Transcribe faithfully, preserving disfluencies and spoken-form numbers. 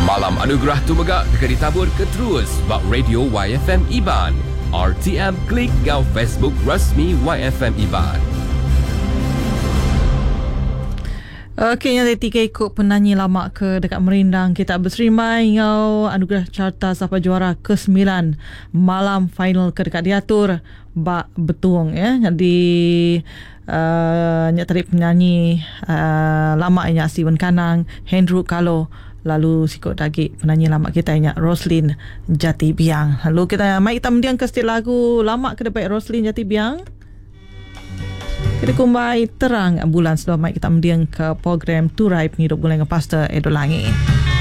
Malam anugerah tu megak dekat ditabur ke terus bak radio Y F M Iban. R T M klik ngau Facebook rasmi Y F M Iban. Okey, yang tiga ikut penyanyi lama ke dekat merindang kita berserimai ngau anugerah carta siapa juara ke sembilan malam final ke dekat diatur bak betung ya. Jadi uh, nyak tarik penyanyi uh, lama nyak Steven Kanang, Hendro Kalo, lalu sikut lagi penyanyi lama kita nyak Roslyn Jati Biang. Lalu kita mai kita mendiang ke setiap lagu lama ke depan Roslyn Jati Biang. Kita kumbai terang bulan sebelum mai kita mendiang ke program Turai Penghidup Bulan Pastor Edo Langit.